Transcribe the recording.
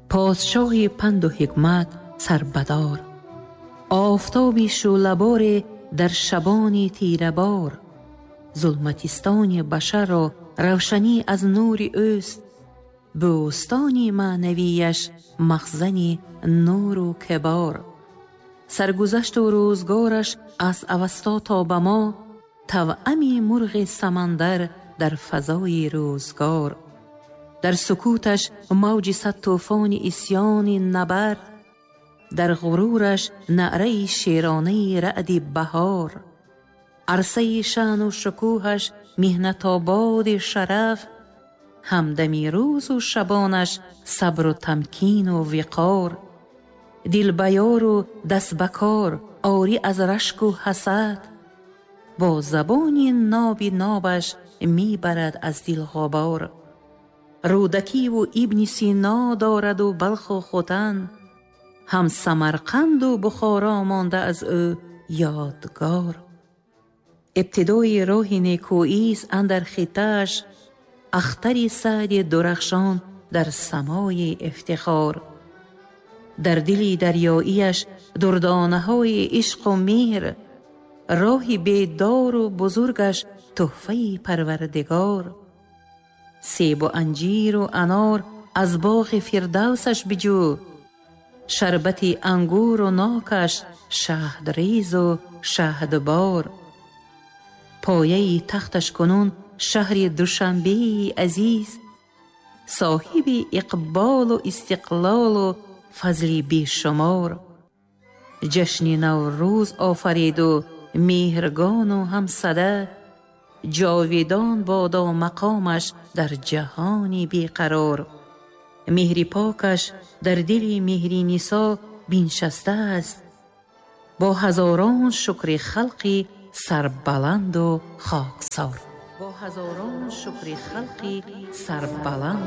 پادشاه پند و حکمت سربدار، آفتابی شعله‌بار در شبان تیره بار. ظلمتستان بشر را روشنی از نور اوست، بوستان معنویش مخزن نور و کبار. سرگذشت و روزگارش از اوستا تا به ما، توأمی مرغ سمندر در فضای روزگار. در سکوتش موج صد طوفان عصیان نبر، در غرورش نعره شیرانه رعد بهار. عرصه شأن و شکوهش محنت آباد شرف، همدمی روز و شبانش صبر و تمکین و وقار. دل بیار و دست بکار آری از رشک و حسد، با زبانی ناب نابش می برد از دل غبار. رودکی و ابن سینا دارد و بلخ و ختن، هم سمرقند و بخارا مانده از او یادگار. ابتدای راه نیکویی است اندر خطه‌اش، اختری سعد درخشان در سمای افتخار. در دل دریاییش دردانه‌های عشق و مهر، راهی بیدار و بزرگش تحفه پروردگار. سیب و انجیر و انار از باغ فردوسش بجو، شربت انگور و ناکش شهدریز و شهدبار. پایه تختش کنون شهر دوشنبه عزیز، صاحب اقبال و استقلال و فضل بیشمار. جشن نوروز آفرید و مهرگان و همسده، جاویدان بادا مقامش در جهانی بیقرار. مهر پاکش در دل مهری نسا بنشسته است، با هزاران شکر خلقی سربلند و خاکسار. با هزاران شکر خلقی سربلند